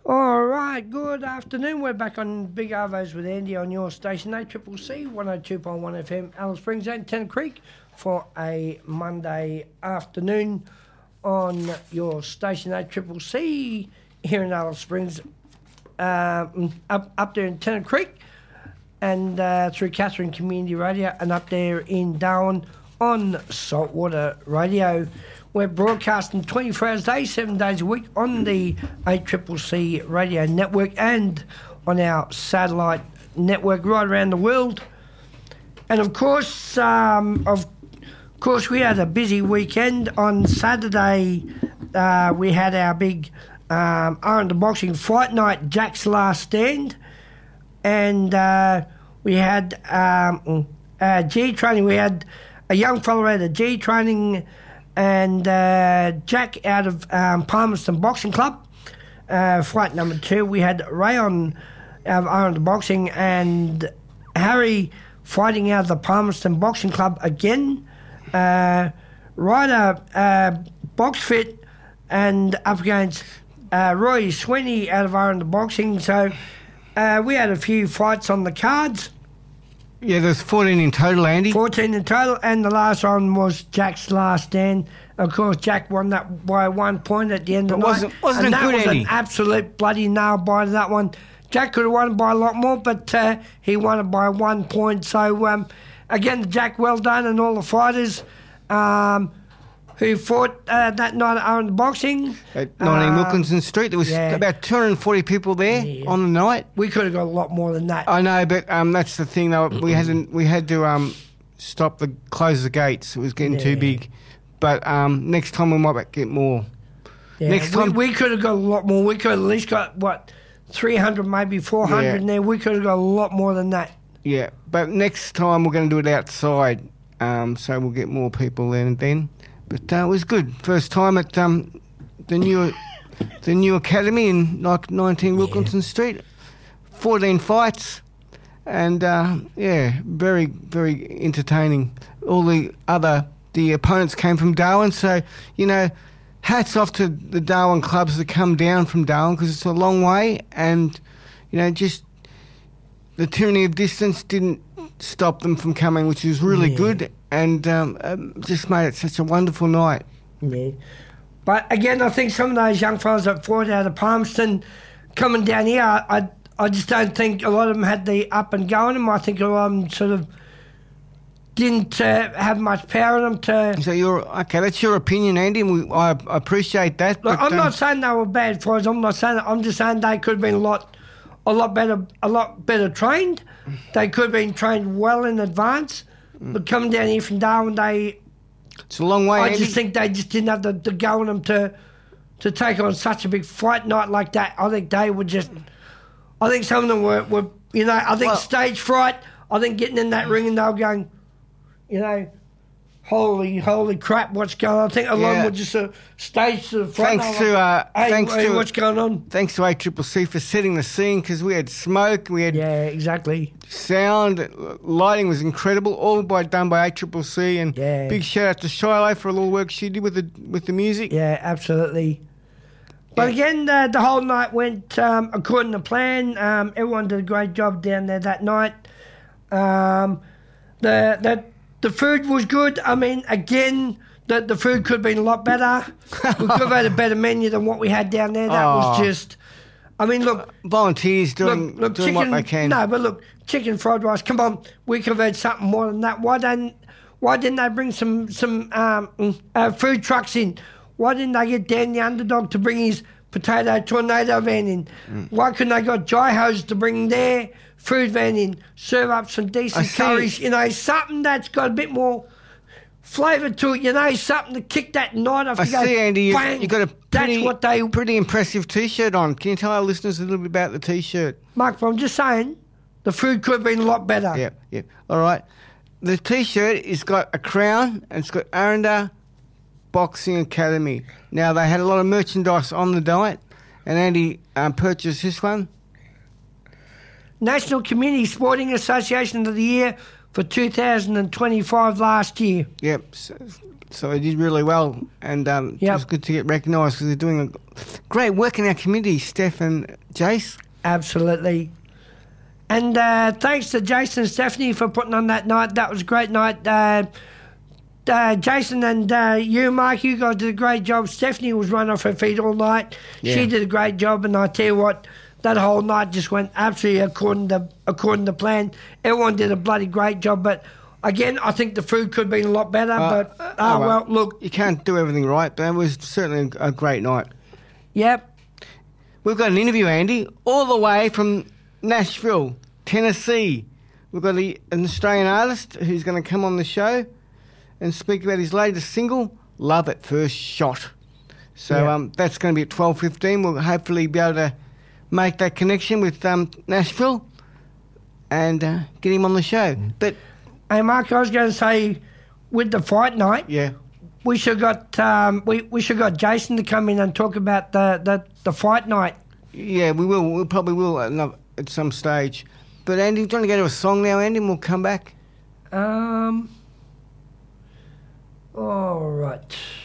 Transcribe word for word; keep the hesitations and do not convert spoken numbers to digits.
All right, good afternoon. We're back on Big Arvos with Andy on your station, A C C C, one oh two point one F M, Alice Springs and Tennant Creek for a Monday afternoon on your station, A C C C, here in Alice Springs, uh, up, up there in Tennant Creek, and uh, through Catherine Community Radio, and up there in Darwin on Saltwater Radio. We're broadcasting twenty-four hours a day, seven days a week on the A C C C radio network and on our satellite network right around the world. And of course, um, of course, we had a busy weekend. On Saturday, uh, we had our big um, Arundel Boxing Fight Night, Jack's Last Stand, and uh, we had um, uh, G training. We had a young fellow at a G training. And uh, Jack out of um, Palmerston Boxing Club, uh, fight number two. We had Rayon out of Arundel Boxing and Harry fighting out of the Palmerston Boxing Club again. Uh, Ryder uh, Box Fit and up against uh, Roy Sweeney out of Arundel Boxing. So uh, we had a few fights on the cards. Yeah, there's fourteen in total, Andy. fourteen in total, and the last one was Jack's Last Stand. Of course, Jack won that by one point at the end of the wasn't, night. Wasn't and it that good, was Andy? an absolute bloody nail-biter, that one. Jack could have won by a lot more, but uh, he won it by one point. So, um, again, Jack, well done, and all the fighters um, who fought uh, that night at Arundel Boxing. At nineteen Um, Wilkinson Street, there was yeah. about two hundred forty people there Yeah. on the night. We could have got a lot more than that. I know, but um, that's the thing, though. We had to, we had to um, stop the close the gates. It was getting Yeah. too big. But um, next time we might get more. Yeah, Next we, time- we could have got a lot more. We could have at least got, what, three hundred, maybe four hundred Yeah. in there. We could have got a lot more than that. Yeah, but next time we're going to do it outside, um, so we'll get more people there and then. But uh, it was good. First time at um, the new the new academy in like nineteen Wilkinson Street. fourteen fights, and uh, yeah, very very entertaining. All the other the opponents came from Darwin, so you know, hats off to the Darwin clubs that come down from Darwin because it's a long way, and you know, just the tyranny of distance didn't stop them from coming, which was really Yeah. good, and um, um, just made it such a wonderful night. Yeah. But again, I think some of those young fellas that fought out of Palmerston coming down here, I, I, I just don't think a lot of them had the up and go in them. I think a lot of them sort of didn't uh, have much power in them to... So you're okay. That's your opinion, Andy. And we, I appreciate that. Look, but, I'm um, not saying they were bad fighters. I'm not saying that. I'm just saying they could have been a lot, a lot better, a lot better trained. They could have been trained well in advance. But coming down here from Darwin, they... It's a long way, I Andy. just think they just didn't have the, the go in them to to take on such a big fight night like that. I think they were just... I think some of them were, were you know, I think Well- stage fright. I think getting in that ring and they were going, you know, holy, holy crap, what's going on? I think a lot of Yeah. them were just a stage to the front. Thanks They were to, like, uh, hey, thanks hey, to- what's going on? Thanks to A C C C for setting the scene because we had smoke, we had Yeah, exactly. sound, lighting was incredible, all by done by A C C C. And Yeah. big shout out to Shiloh for a little work she did with the with the music. Yeah, absolutely. But Yeah. again, uh, the whole night went um, according to plan. Um, everyone did a great job down there that night. Um, the the the food was good. I mean, again, the the food could have been a lot better. We could have had a better menu than what we had down there. That was Oh. just. I mean, look, Volunteers doing look, look, doing chicken. what they can. No, but look, chicken fried rice. Come on, we could have had something more than that. Why don't Why didn't they bring some some um, uh, food trucks in? Why didn't they get Dan the Underdog to bring his potato tornado van in? Mm. Why couldn't they got Jai-Hos to bring their food van in, serve up some I decent see. curries, you know, something that's got a bit more flavour to it, you know, something to kick that night off. I You go, see, Andy, you, bang, you got a pretty, that's what they... pretty impressive T-shirt on. Can you tell our listeners a little bit about the T-shirt? Mark, I'm just saying, the food could have been a lot better. Yeah, yeah. All right. The T-shirt has got a crown and it's got Arundel Boxing Academy. Now, they had a lot of merchandise on the night, and Andy um, purchased this one. National Community Sporting Association of the Year for two thousand twenty-five last year. Yep. So, so they did really well, and um, Yep. it was good to get recognised because they're doing a great work in our community, Steph and Jace. Absolutely. And uh, thanks to Jason and Stephanie for putting on that night. That was a great night. Uh, uh, Jason and uh, you, Mark, you guys did a great job. Stephanie was running off her feet all night. Yeah. She did a great job, and I tell you what, that whole night just went absolutely according to according to plan. Everyone did a bloody great job, but again, I think the food could have been a lot better. Uh, but uh, oh, oh, well. well, look, You can't do everything right, but it was certainly a great night. yep, We've got an interview, Andy, all the way from Nashville, Tennessee. We've got a, an Australian artist who's going to come on the show and speak about his latest single, Love at First Shot. So Yeah. um, that's going to be at twelve fifteen. We'll hopefully be able to make that connection with um, Nashville and uh, get him on the show. But, Hey, Mark, I was going to say, with the fight night, yeah, we should got um, we we should got Jason to come in and talk about the the, the fight night. yeah, we will. We probably will at, another, at some stage. But, Andy, do you want to go to a song now, Andy, and we'll come back? Um. All right.